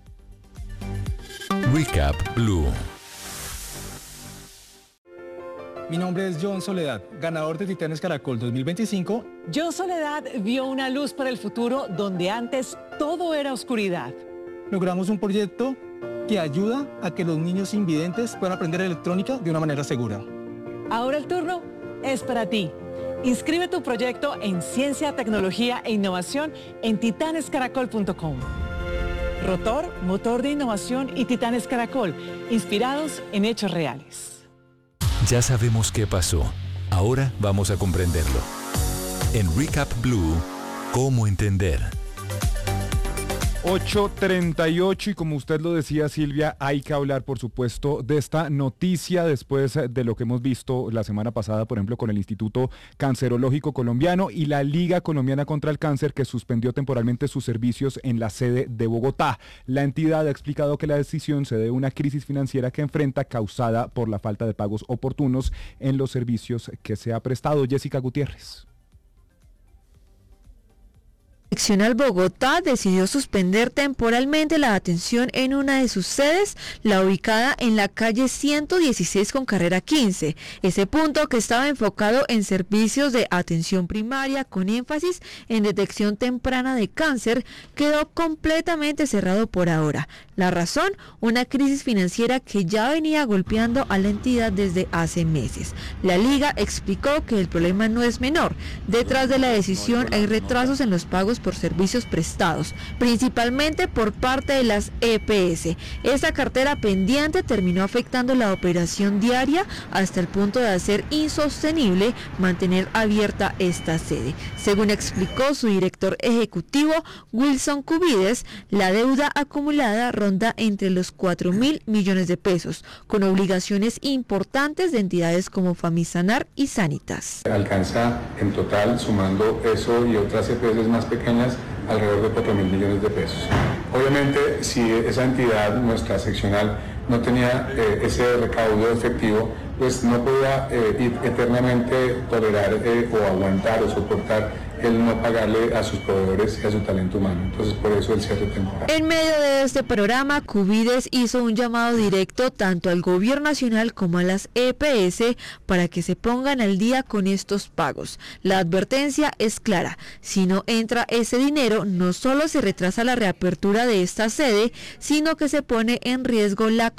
Recap Blue. Mi nombre es John Soledad, ganador de Titanes Caracol 2025. John Soledad vio una luz para el futuro donde antes todo era oscuridad. Logramos un proyecto que ayuda a que los niños invidentes puedan aprender electrónica de una manera segura. Ahora el turno es para ti. Inscribe tu proyecto en Ciencia, Tecnología e Innovación en titanescaracol.com. Rotor, motor de innovación y Titanes Caracol, inspirados en hechos reales. Ya sabemos qué pasó. Ahora vamos a comprenderlo. En Recap Blue, ¿cómo entender? 8:38 y como usted lo decía, Silvia, hay que hablar, por supuesto, de esta noticia después de lo que hemos visto la semana pasada, por ejemplo, con el Instituto Cancerológico Colombiano y la Liga Colombiana contra el Cáncer, que suspendió temporalmente sus servicios en la sede de Bogotá. La entidad ha explicado que la decisión se debe a una crisis financiera que enfrenta causada por la falta de pagos oportunos en los servicios que se ha prestado. Jessica Gutiérrez. Seccional Bogotá decidió suspender temporalmente la atención en una de sus sedes, la ubicada en la calle 116 con carrera 15. Ese punto, que estaba enfocado en servicios de atención primaria con énfasis en detección temprana de cáncer, quedó completamente cerrado por ahora. La razón, una crisis financiera que ya venía golpeando a la entidad desde hace meses. La Liga explicó que el problema no es menor. Detrás de la decisión hay retrasos en los pagos por servicios prestados, principalmente por parte de las EPS. Esta cartera pendiente terminó afectando la operación diaria hasta el punto de hacer insostenible mantener abierta esta sede. Según explicó su director ejecutivo, Wilson Cubides, la deuda acumulada ronda entre los 4.000 millones de pesos, con obligaciones importantes de entidades como Famisanar y Sanitas. Alcanza en total, sumando eso y otras EPS más pequeñas, alrededor de 4.000 millones de pesos. Obviamente, si esa entidad, nuestra seccional, no tenía ese recaudo efectivo, pues no podía eternamente tolerar o aguantar o soportar el no pagarle a sus proveedores y a su talento humano. Entonces, por eso el cierre temporal. En medio de este programa, Cubides hizo un llamado directo tanto al gobierno nacional como a las EPS para que se pongan al día con estos pagos. La advertencia es clara: si no entra ese dinero, no solo se retrasa la reapertura de esta sede, sino que se pone en riesgo la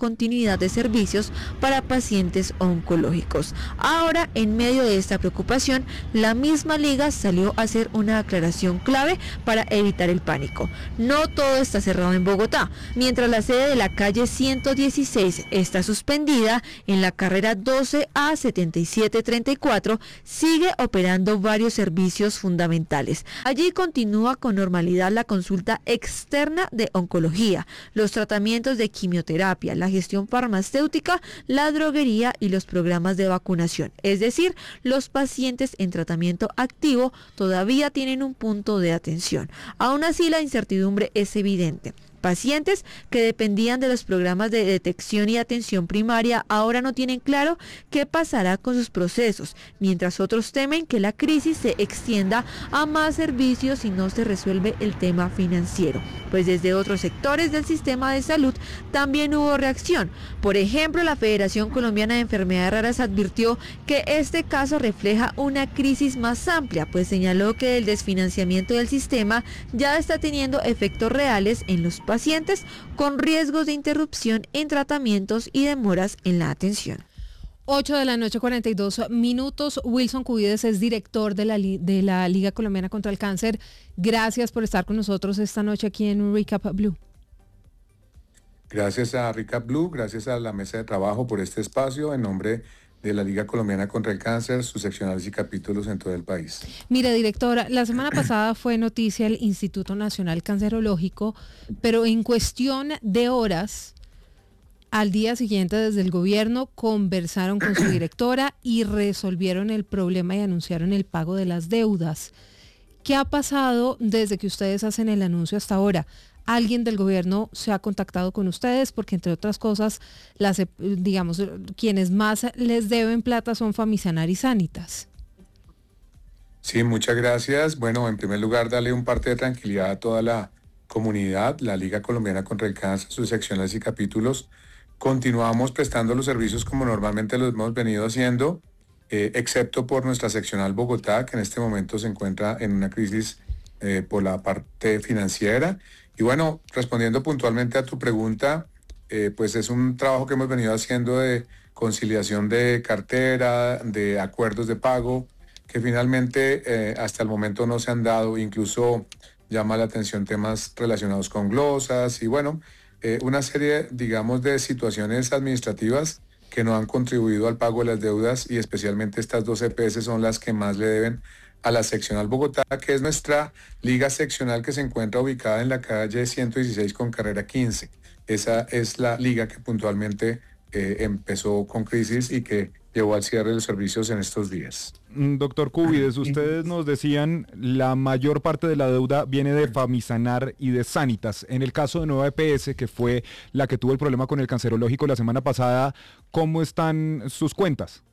continuidad de servicios para pacientes oncológicos. Ahora, en medio de esta preocupación, la misma liga salió a hacer una aclaración clave para evitar el pánico. No todo está cerrado en Bogotá. Mientras la sede de la calle 116 está suspendida, en la carrera 12A 7734 sigue operando varios servicios fundamentales. Allí continúa con normalidad la consulta externa de oncología, los tratamientos de quimioterapia, la gestión farmacéutica, la droguería y los programas de vacunación. Es decir, los pacientes en tratamiento activo todavía tienen un punto de atención. Aún así, la incertidumbre es evidente. Pacientes que dependían de los programas de detección y atención primaria ahora no tienen claro qué pasará con sus procesos, mientras otros temen que la crisis se extienda a más servicios si no se resuelve el tema financiero. Pues desde otros sectores del sistema de salud también hubo reacción. Por ejemplo, la Federación Colombiana de Enfermedades Raras advirtió que este caso refleja una crisis más amplia, pues señaló que el desfinanciamiento del sistema ya está teniendo efectos reales en los pacientes con riesgos de interrupción en tratamientos y demoras en la atención. 8:42 p.m. Wilson Cubides es director de la Liga Colombiana contra el Cáncer. Gracias por estar con nosotros esta noche aquí en Recap Blue. Gracias a Recap Blue, gracias a la mesa de trabajo por este espacio en nombre de la Liga Colombiana contra el Cáncer, sus seccionales y capítulos en todo el país. Mire, directora, la semana pasada fue noticia el Instituto Nacional Cancerológico, pero en cuestión de horas, al día siguiente desde el gobierno conversaron con su directora y resolvieron el problema y anunciaron el pago de las deudas. ¿Qué ha pasado desde que ustedes hacen el anuncio hasta ahora? ¿Alguien del gobierno se ha contactado con ustedes? Porque entre otras cosas, quienes más les deben plata son Famisanar y Sanitas. Sí, muchas gracias. Bueno, en primer lugar, darle un parte de tranquilidad a toda la comunidad, la Liga Colombiana contra el Cáncer, sus seccionales y capítulos. Continuamos prestando los servicios como normalmente los hemos venido haciendo, excepto por nuestra seccional Bogotá, que en este momento se encuentra en una crisis por la parte financiera. Y bueno, respondiendo puntualmente a tu pregunta, pues es un trabajo que hemos venido haciendo de conciliación de cartera, de acuerdos de pago, que finalmente hasta el momento no se han dado. Incluso llama la atención temas relacionados con glosas y bueno, una serie, digamos, de situaciones administrativas que no han contribuido al pago de las deudas, y especialmente estas dos EPS son las que más le deben a la seccional Bogotá, que es nuestra liga seccional que se encuentra ubicada en la calle 116 con carrera 15. Esa es la liga que puntualmente empezó con crisis y que llevó al cierre de los servicios en estos días. Doctor Cubides, ustedes nos decían la mayor parte de la deuda viene de Famisanar y de Sanitas. En el caso de Nueva EPS, que fue la que tuvo el problema con el cancerológico la semana pasada, ¿cómo están sus cuentas?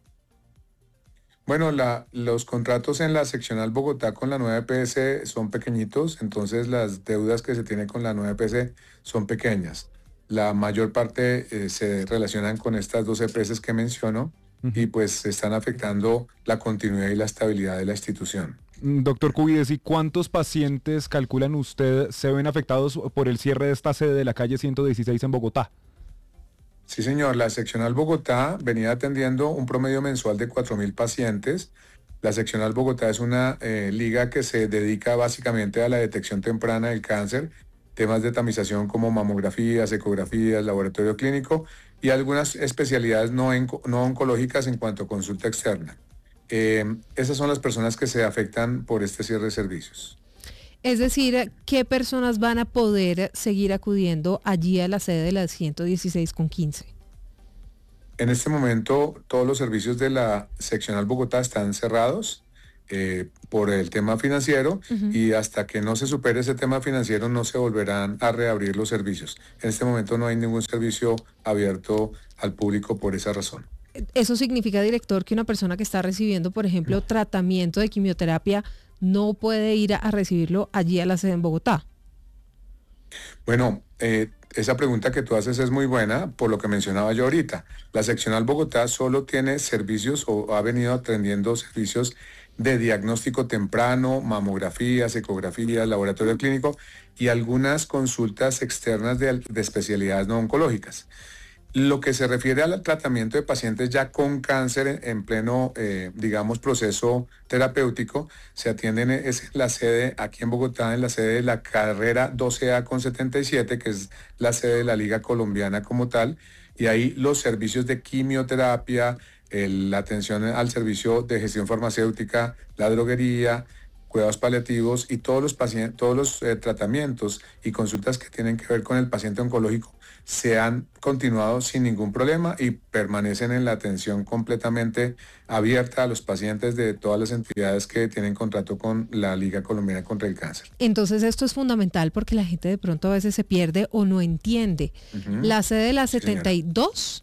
Bueno, los contratos en la seccional Bogotá con la nueva EPS son pequeñitos, entonces las deudas que se tienen con la nueva EPS son pequeñas. La mayor parte se relacionan con estas dos EPS que menciono y pues están afectando la continuidad y la estabilidad de la institución. Doctor Cubides, ¿y cuántos pacientes calculan usted se ven afectados por el cierre de esta sede de la calle 116 en Bogotá? Sí, señor. La seccional Bogotá venía atendiendo un promedio mensual de 4.000 pacientes. La seccional Bogotá es una liga que se dedica básicamente a la detección temprana del cáncer, temas de tamización como mamografías, ecografías, laboratorio clínico y algunas especialidades no oncológicas en cuanto a consulta externa. Esas son las personas que se afectan por este cierre de servicios. Es decir, ¿qué personas van a poder seguir acudiendo allí a la sede de la 116 con 15? En este momento todos los servicios de la seccional Bogotá están cerrados por el tema financiero y hasta que no se supere ese tema financiero no se volverán a reabrir los servicios. En este momento no hay ningún servicio abierto al público por esa razón. ¿Eso significa, director, que una persona que está recibiendo, por ejemplo, tratamiento de quimioterapia no puede ir a recibirlo allí a la sede en Bogotá? Bueno, esa pregunta que tú haces es muy buena por lo que mencionaba yo ahorita. La seccional Bogotá solo tiene servicios o ha venido atendiendo servicios de diagnóstico temprano, mamografías, ecografías, laboratorio clínico y algunas consultas externas de especialidades no oncológicas. Lo que se refiere al tratamiento de pacientes ya con cáncer en pleno, digamos, proceso terapéutico, se atienden es en la sede, aquí en Bogotá, en la sede de la carrera 12A con 77, que es la sede de la Liga Colombiana como tal, y ahí los servicios de quimioterapia, la atención al servicio de gestión farmacéutica, la droguería, cuidados paliativos y todos los tratamientos y consultas que tienen que ver con el paciente oncológico se han continuado sin ningún problema y permanecen en la atención completamente abierta a los pacientes de todas las entidades que tienen contrato con la Liga Colombiana contra el Cáncer. Entonces esto es fundamental porque la gente de pronto a veces se pierde o no entiende. La sede de la 72.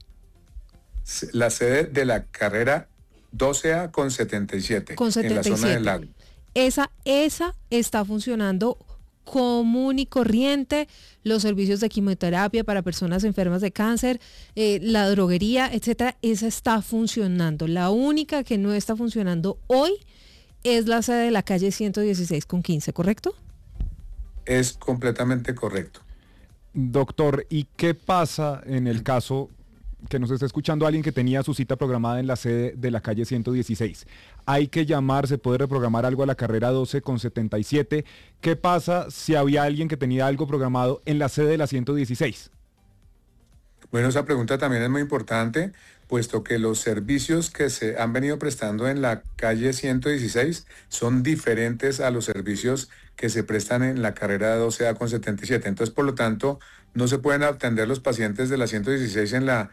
La sede de la carrera 12A con 77, en la zona del lago. Esa está funcionando común y corriente, los servicios de quimioterapia para personas enfermas de cáncer, la droguería, etcétera, esa está funcionando. La única que no está funcionando hoy es la sede de la calle 116 con 15, ¿correcto? Es completamente correcto. Doctor, ¿y qué pasa en el caso que nos está escuchando alguien que tenía su cita programada en la sede de la calle 116? Hay que llamar, se puede reprogramar algo a la carrera 12 con 77. ¿Qué pasa si había alguien que tenía algo programado en la sede de la 116? Bueno, esa pregunta también es muy importante, puesto que los servicios que se han venido prestando en la calle 116 son diferentes a los servicios que se prestan en la carrera 12A con 77. Entonces, por lo tanto, no se pueden atender los pacientes de la 116 en la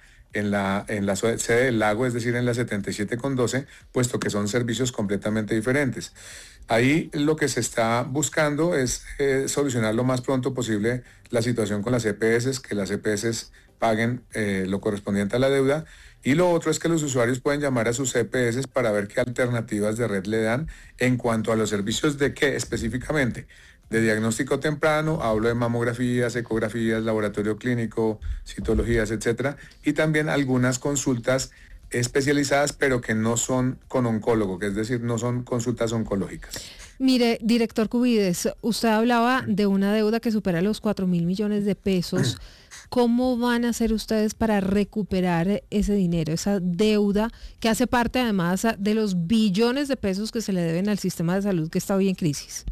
sede del lago, es decir, en la 77 con 12, puesto que son servicios completamente diferentes. Ahí lo que se está buscando es solucionar lo más pronto posible la situación con las EPS, que las EPS paguen lo correspondiente a la deuda, y lo otro es que los usuarios pueden llamar a sus EPS para ver qué alternativas de red le dan en cuanto a los servicios de qué específicamente. De diagnóstico temprano, hablo de mamografías, ecografías, laboratorio clínico, citologías, etcétera, y también algunas consultas especializadas, pero que no son con oncólogo, que es decir, no son consultas oncológicas. Mire, director Cubides, usted hablaba de una deuda que supera los 4.000 millones de pesos. ¿Cómo van a hacer ustedes para recuperar ese dinero, esa deuda que hace parte además de los billones de pesos que se le deben al sistema de salud que está hoy en crisis?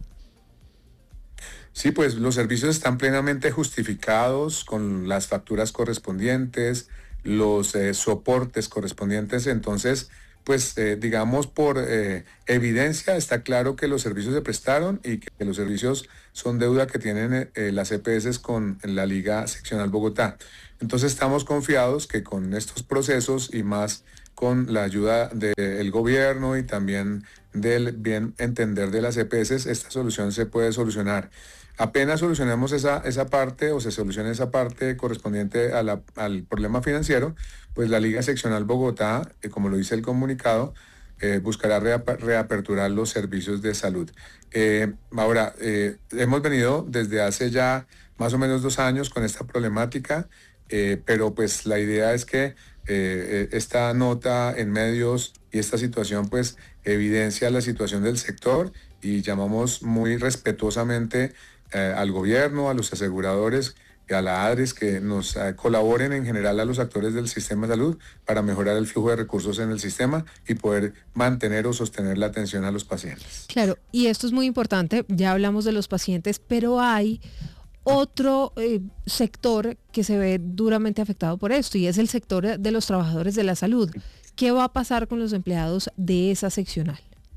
Sí, pues los servicios están plenamente justificados con las facturas correspondientes, los soportes correspondientes. Entonces, pues digamos por evidencia está claro que los servicios se prestaron y que los servicios son deuda que tienen las EPS con la Liga Seccional Bogotá. Entonces estamos confiados que con estos procesos y más con la ayuda del gobierno y también del bien entender de las EPS, esta solución se puede solucionar. Apenas solucionemos esa parte o se solucione esa parte correspondiente al problema financiero, pues la Liga Seccional Bogotá, como lo dice el comunicado, buscará reaperturar los servicios de salud. Ahora, hemos venido desde hace ya más o menos 2 años con esta problemática, pero pues la idea es que esta nota en medios y esta situación pues evidencia la situación del sector y llamamos muy respetuosamente al gobierno, a los aseguradores y a la ADRES que nos colaboren en general a los actores del sistema de salud para mejorar el flujo de recursos en el sistema y poder mantener o sostener la atención a los pacientes. Claro, y esto es muy importante, ya hablamos de los pacientes, pero hay otro sector que se ve duramente afectado por esto y es el sector de los trabajadores de la salud. ¿Qué va a pasar con los empleados de esa seccional?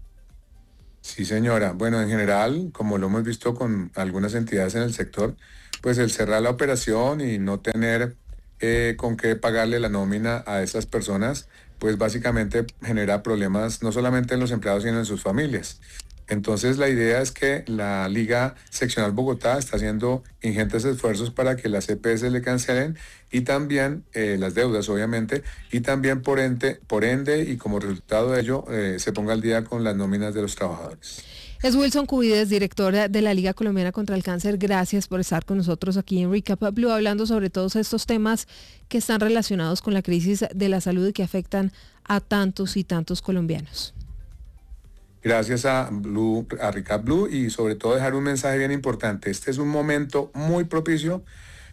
Sí, señora. Bueno, en general, como lo hemos visto con algunas entidades en el sector, pues el cerrar la operación y no tener con qué pagarle la nómina a esas personas, pues básicamente genera problemas no solamente en los empleados, sino en sus familias. Entonces la idea es que la Liga Seccional Bogotá está haciendo ingentes esfuerzos para que las EPS le cancelen y también las deudas, obviamente, y también por ende y como resultado de ello se ponga al día con las nóminas de los trabajadores. Es Wilson Cubides, director de la Liga Colombiana contra el Cáncer. Gracias por estar con nosotros aquí en Recap Blue, hablando sobre todos estos temas que están relacionados con la crisis de la salud y que afectan a tantos y tantos colombianos. Gracias a Recap Blue y sobre todo dejar un mensaje bien importante. Este es un momento muy propicio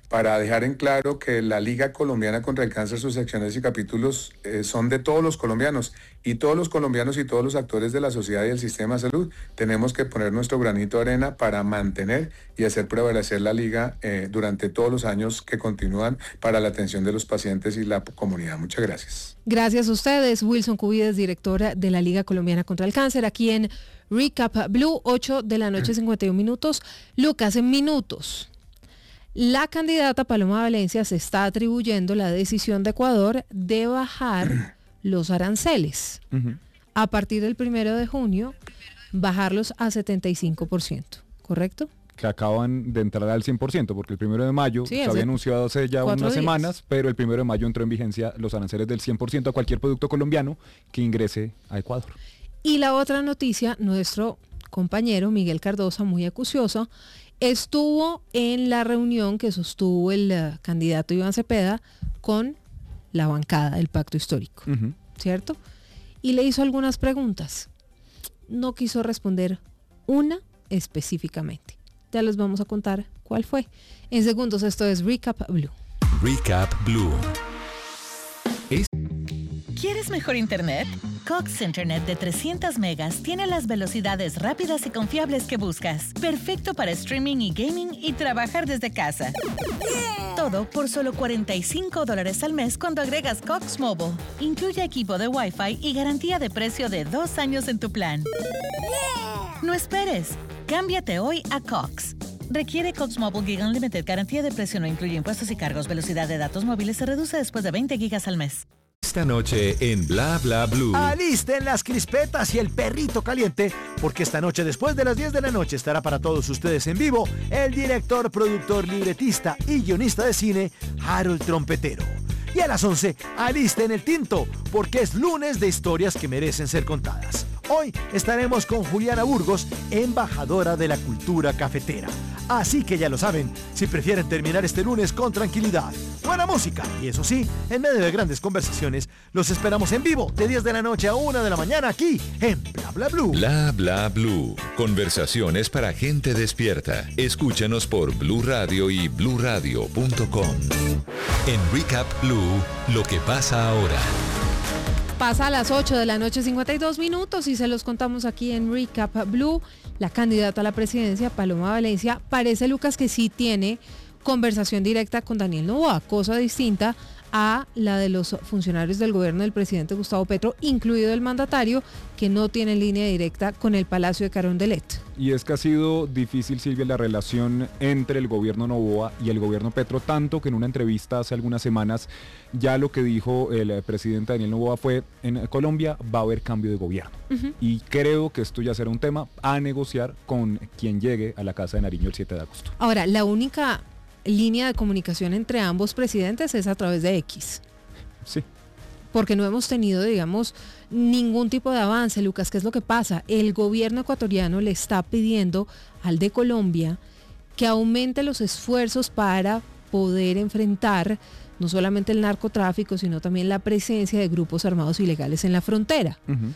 para dejar en claro que la Liga Colombiana contra el Cáncer, sus secciones y capítulos son de todos los colombianos, y todos los colombianos y todos los actores de la sociedad y del sistema de salud tenemos que poner nuestro granito de arena para mantener y hacer prevalecer la Liga durante todos los años que continúan para la atención de los pacientes y la comunidad. Muchas gracias. Gracias a ustedes. Wilson Cubides, directora de la Liga Colombiana contra el Cáncer, aquí en Recap Blue, 8 de la noche, 51 minutos. Lucas, en minutos. La candidata Paloma Valencia se está atribuyendo la decisión de Ecuador de bajar los aranceles. A partir del 1 de junio, bajarlos a 75%, ¿correcto? Que acaban de entrar al 100%, porque el 1 de mayo se había anunciado hace ya unas semanas, pero el 1 de mayo entró en vigencia los aranceles del 100% a cualquier producto colombiano que ingrese a Ecuador. Y la otra noticia, nuestro compañero Miguel Cardosa, muy acucioso, estuvo en la reunión que sostuvo el candidato Iván Cepeda con la bancada del Pacto Histórico, ¿cierto? Y le hizo algunas preguntas. No quiso responder una específicamente. Ya les vamos a contar cuál fue. En segundos, esto es Recap Blue. Recap Blue. ¿Quieres mejor internet? Cox Internet de 300 megas tiene las velocidades rápidas y confiables que buscas. Perfecto para streaming y gaming y trabajar desde casa. Todo por solo $45 al mes cuando agregas Cox Mobile. Incluye equipo de Wi-Fi y garantía de precio de 2 años en tu plan. No esperes. Cámbiate hoy a Cox. Requiere Cox Mobile Gig Unlimited. Garantía de precio no incluye impuestos y cargos. Velocidad de datos móviles se reduce después de 20 gigas al mes. Esta noche en Bla Bla Blue. Alisten las crispetas y el perrito caliente, porque esta noche después de las 10 de la noche estará para todos ustedes en vivo el director, productor, libretista y guionista de cine, Harold Trompetero. Y a las 11, alisten el tinto, porque es lunes de historias que merecen ser contadas. Hoy estaremos con Juliana Burgos, embajadora de la cultura cafetera. Así que ya lo saben, si prefieren terminar este lunes con tranquilidad, buena música y eso sí, en medio de grandes conversaciones, los esperamos en vivo de 10 de la noche a 1 de la mañana aquí en Bla Bla Blue. Bla Bla Blue. Conversaciones para gente despierta. Escúchanos por Blue Radio y bluradio.com. En Recap Blue, lo que pasa ahora. Pasa a las 8 de la noche, 52 minutos, y se los contamos aquí en Recap Blue. La candidata a la presidencia, Paloma Valencia, parece, Lucas, que sí tiene conversación directa con Daniel Noboa, cosa distinta a la de los funcionarios del gobierno del presidente Gustavo Petro, incluido el mandatario, que no tiene línea directa con el Palacio de Carondelet. Y es que ha sido difícil, Silvia, la relación entre el gobierno Noboa y el gobierno Petro, tanto que en una entrevista hace algunas semanas ya lo que dijo el presidente Daniel Noboa fue: en Colombia va a haber cambio de gobierno. Y creo que esto ya será un tema a negociar con quien llegue a la Casa de Nariño el 7 de agosto. Ahora, la única línea de comunicación entre ambos presidentes es a través de X. Sí. Porque no hemos tenido, digamos, ningún tipo de avance, Lucas. ¿Qué es lo que pasa? El gobierno ecuatoriano le está pidiendo al de Colombia que aumente los esfuerzos para poder enfrentar no solamente el narcotráfico, sino también la presencia de grupos armados ilegales en la frontera.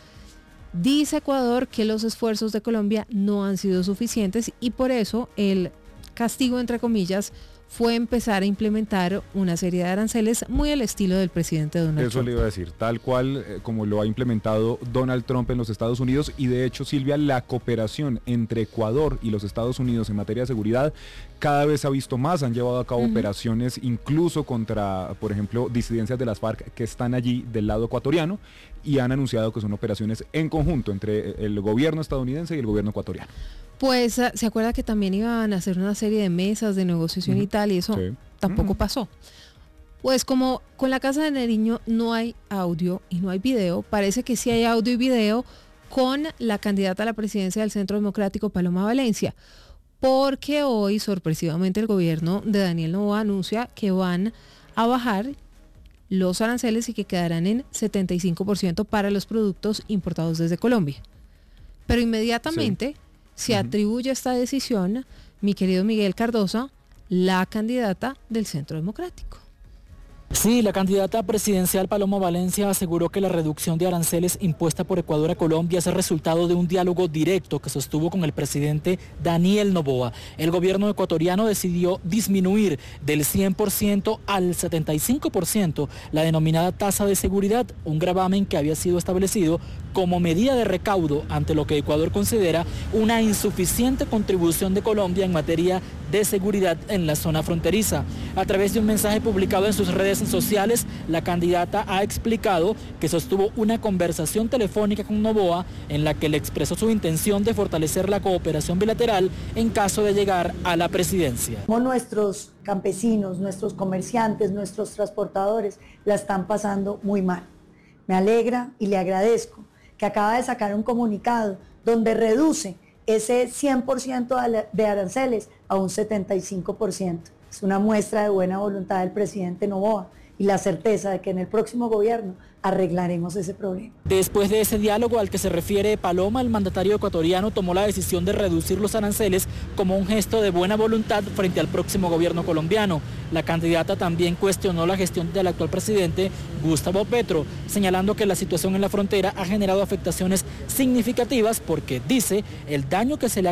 Dice Ecuador que los esfuerzos de Colombia no han sido suficientes y por eso el castigo, entre comillas, fue empezar a implementar una serie de aranceles muy al estilo del presidente Donald Trump. Eso le iba a decir, tal cual como lo ha implementado Donald Trump en los Estados Unidos. Y de hecho, Silvia, la cooperación entre Ecuador y los Estados Unidos en materia de seguridad cada vez se ha visto más. Han llevado a cabo operaciones incluso contra, por ejemplo, disidencias de las FARC que están allí del lado ecuatoriano, y han anunciado que son operaciones en conjunto entre el gobierno estadounidense y el gobierno ecuatoriano. Pues se acuerda que también iban a hacer una serie de mesas de negociación y tal, y eso tampoco pasó. Pues como con la Casa de Nariño no hay audio y no hay video, parece que sí hay audio y video con la candidata a la presidencia del Centro Democrático, Paloma Valencia, porque hoy sorpresivamente el gobierno de Daniel Noboa anuncia que van a bajar los aranceles y que quedarán en 75% para los productos importados desde Colombia. Pero inmediatamente se atribuye esta decisión, mi querido Miguel Cardosa, la candidata del Centro Democrático. Sí, la candidata presidencial Paloma Valencia aseguró que la reducción de aranceles impuesta por Ecuador a Colombia es el resultado de un diálogo directo que sostuvo con el presidente Daniel Noboa. El gobierno ecuatoriano decidió disminuir del 100% al 75% la denominada tasa de seguridad, un gravamen que había sido establecido como medida de recaudo ante lo que Ecuador considera una insuficiente contribución de Colombia en materia de seguridad en la zona fronteriza. A través de un mensaje publicado en sus redes sociales, la candidata ha explicado que sostuvo una conversación telefónica con Noboa en la que le expresó su intención de fortalecer la cooperación bilateral en caso de llegar a la presidencia. Nuestros campesinos, nuestros comerciantes, nuestros transportadores la están pasando muy mal. Me alegra y le agradezco que acaba de sacar un comunicado donde reduce ese 100% de aranceles a un 75%. Es una muestra de buena voluntad del presidente Noboa y la certeza de que en el próximo gobierno arreglaremos ese problema. Después de ese diálogo al que se refiere Paloma, el mandatario ecuatoriano tomó la decisión de reducir los aranceles como un gesto de buena voluntad frente al próximo gobierno colombiano. La candidata también cuestionó la gestión del actual presidente Gustavo Petro, señalando que la situación en la frontera ha generado afectaciones significativas porque, dice, el daño que se le ha